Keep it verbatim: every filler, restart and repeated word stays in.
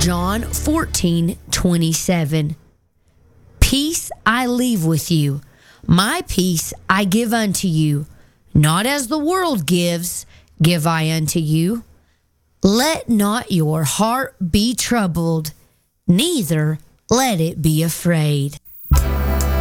John fourteen twenty-seven. Peace I leave with you, my peace I give unto you. Not as the world gives, give I unto you. Let not your heart be troubled, neither let it be afraid.